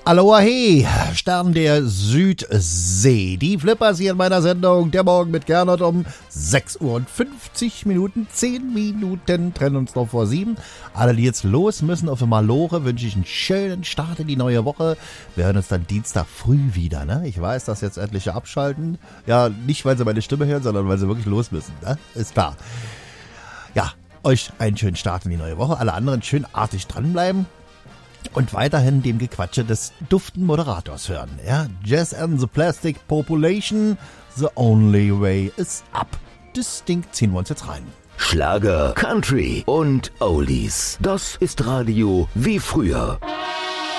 Aloha hey, Stern der Südsee. Die Flippers hier in meiner Sendung. Der Morgen mit Gernot um 6 Uhr und 50 Minuten. 10 Minuten trennen uns noch vor 7. Alle, die jetzt los müssen auf Malore, wünsche ich einen schönen Start in die neue Woche. Wir hören uns dann Dienstag früh wieder. Ne? Ich weiß, dass jetzt etliche abschalten. Ja, nicht, weil sie meine Stimme hören, sondern weil sie wirklich los müssen. Ne? Ist klar. Ja, euch einen schönen Start in die neue Woche. Alle anderen schön artig dranbleiben. Und weiterhin dem Gequatsche des duften Moderators hören. Ja? Jazz and the Plastic Population, the only way is up. Das Ding ziehen wir uns jetzt rein. Schlager, Country und Oldies. Das ist Radio wie früher.